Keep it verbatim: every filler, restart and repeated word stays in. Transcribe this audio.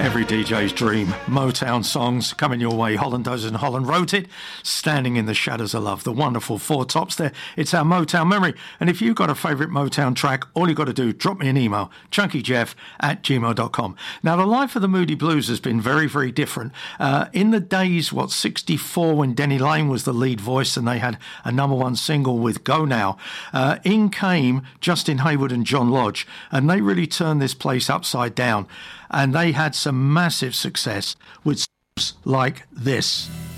Every D J's dream. Motown songs coming your way. Holland Does and Holland wrote it. Standing in the Shadows of Love. The wonderful Four Tops there. It's our Motown memory. And if you've got a favourite Motown track, all you've got to do, drop me an email. chunkyjeff at gmail dot com. Now, the life of the Moody Blues has been very, very different. Uh, in the days, what, sixty-four, when Denny Laine was the lead voice and they had a number one single with Go Now, uh, in came Justin Hayward and John Lodge. And they really turned this place upside down. And they had some massive success with songs like this.